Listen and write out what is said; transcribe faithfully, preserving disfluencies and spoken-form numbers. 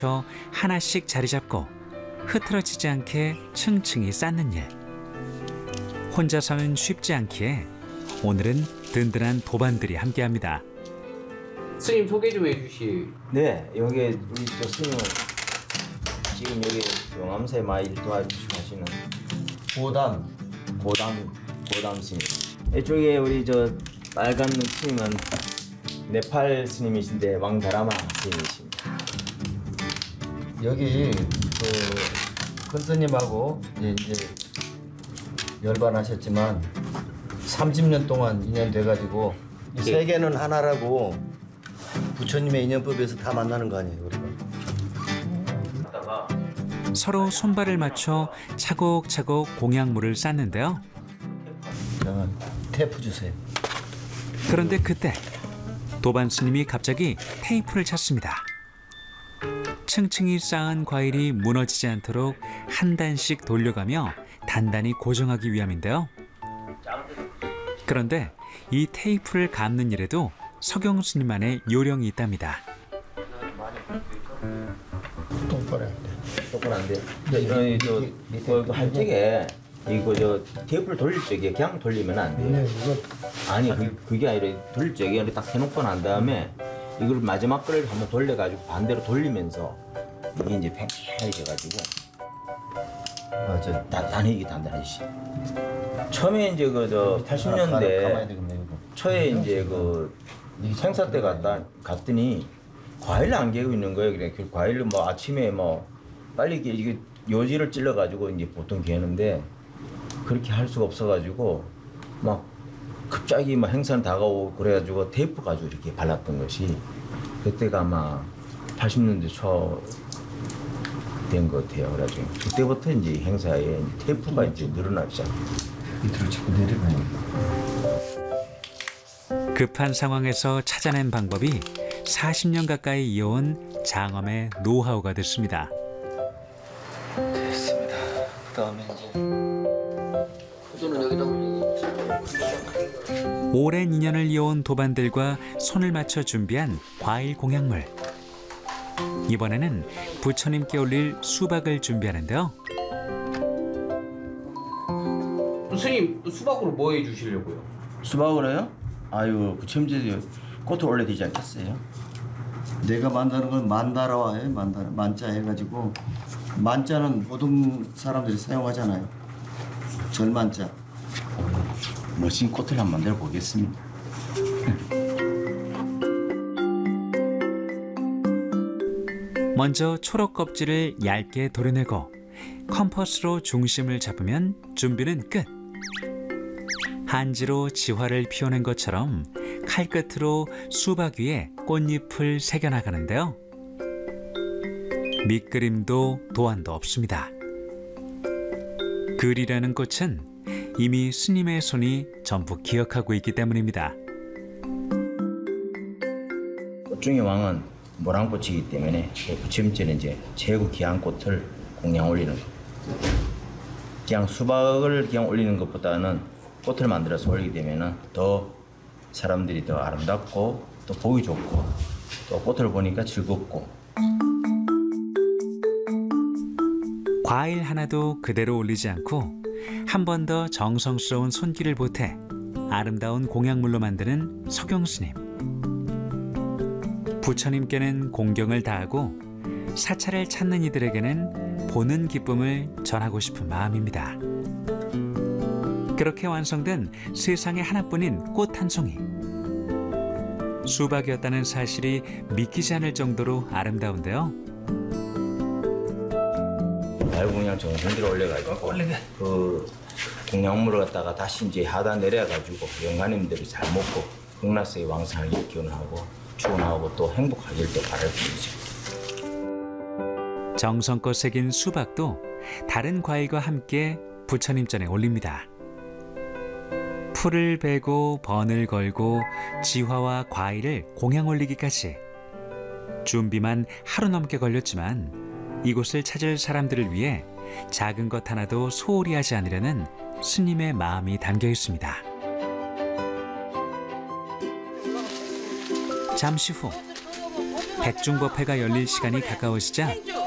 하나씩 자리 잡고 흐트러지지 않게 층층이 쌓는 일. 혼자서는 쉽지 않기에 오늘은 든든한 도반들이 함께합니다. 스님 소개 좀 해주시. 네, 여기 우리 저 스님은 지금 여기 용암사에 많이 도와주시는 고담, 고담, 고담 스님. 이쪽에 우리 저 빨간 스님은 네팔 스님이신데 왕다라마 스님이십니다. 여기 그 큰스님하고 이제 열반하셨지만 삼십 년 동안 인연 돼가지고 이 세계는 하나라고 부처님의 인연법에서 다 만나는 거 아니에요, 우리가? 서로 손발을 맞춰 차곡차곡 공약물을 쌓는데요. 자, 테이프 주세요. 그런데 그때 도반 스님이 갑자기 테이프를 찾습니다. 층층이 쌓은 과일이 무너지지 않도록 한 단씩 돌려가며 단단히 고정하기 위함인데요. 그런데 이 테이프를 감는 일에도 석영 스님만의 요령이 있답니다. 똑바로 안 돼. 똑바로 안 돼요. 이런 저 이거 할 적에 이거 저 테이프를 돌릴 적에 그냥 돌리면 안 돼요. 네, 이거 아니 그, 그게 아니라 돌릴 적에 이렇게 딱 해놓고 난 다음에 이걸 마지막 거를 한번 돌려가지고 반대로 돌리면서 이게 이제 팽팽해져가지고 맞아. 단단히 이게 단단해지. 처음에 이제 그 저 팔십 년대 가만히 되겠네, 이거. 초에 이제 그 행사 때 갔다 갔더니 과일을 안 개고 있는 거예요. 그래 그 과일을 뭐 아침에 뭐 빨리 이게 이게 요지를 찔러가지고 이제 보통 개는데 그렇게 할 수가 없어가지고 막 갑자기 막 행사는 다가오고 그래가지고 테이프 가지고 이렇게 발랐던 것이 그때가 아마 팔십 년대 초 된 것 같아요. 그래가지고 그때부터 이제 행사에 이제 테이프가 이제 늘어나기 시작해요. 밑으로 자꾸 내려가요. 급한 상황에서 찾아낸 방법이 사십 년 가까이 이어온 장엄의 노하우가 됐습니다. 됐습니다. 그다음에 이제 저는 여기다 올리기. 오랜 인연을 이어온 도반들과 손을 맞춰 준비한 과일 공약물. 이번에는 부처님께 올릴 수박을 준비하는데요. 스님 수박으로 뭐 해주시려고요? 수박으로요? 아유 부처님께 꽃을 올려야 되지 않겠어요? 내가 만드는 건 만다라와예요. 만다라 만자 해가지고 만자는 모든 사람들이 사용하잖아요. 절만자. 멋진 꽃을 한번 만들어 보겠습니다. 먼저 초록 껍질을 얇게 도려내고 컴퍼스로 중심을 잡으면 준비는 끝. 한지로 지화를 피워낸 것처럼 칼끝으로 수박 위에 꽃잎을 새겨나가는데요. 밑그림도 도안도 없습니다. 글이라는 꽃은 이미 스님의 손이 전부 기억하고 있기 때문입니다. 꽃 중에 왕은 모란꽃이기 때문에 부처님께는 이제 최고 귀한 꽃을 공양 올리는 거. 그냥 수박을 그냥 올리는 것보다는 꽃을 만들어서 올리게 되면은 더 사람들이 더 아름답고 또 보기 좋고 또 꽃을 보니까 즐겁고. 과일 하나도 그대로 올리지 않고 한 번 더 정성스러운 손길을 보태 아름다운 공약물로 만드는 석영 스님. 부처님께는 공경을 다하고 사찰을 찾는 이들에게는 보는 기쁨을 전하고 싶은 마음입니다. 그렇게 완성된 세상에 하나뿐인 꽃 한 송이. 수박이었다는 사실이 믿기지 않을 정도로 아름다운데요. 알고 그냥 정성들을 올려가지고 그 공양물을 갖다가 다시 이제 하다 내려가지고 영가님들이 잘 먹고 극락세계 왕성하게 기원하고 추원하고 또 행복하길 또 바랄 뿐이죠. 정성껏 새긴 수박도 다른 과일과 함께 부처님 전에 올립니다. 풀을 베고 번을 걸고 지화와 과일을 공양 올리기까지 준비만 하루 넘게 걸렸지만 이곳을 찾을 사람들을 위해 작은 것 하나도 소홀히 하지 않으려는 스님의 마음이 담겨 있습니다. 잠시 후 백중법회가 열릴 시간이 가까워지자